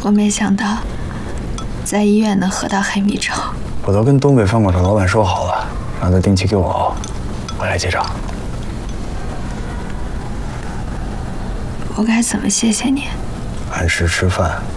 我没想到在医院能喝到黑米粥。 我都跟东北饭馆的老板说好了，让他定期给我熬，我来结账。 我该怎么谢谢你？ 按时吃饭，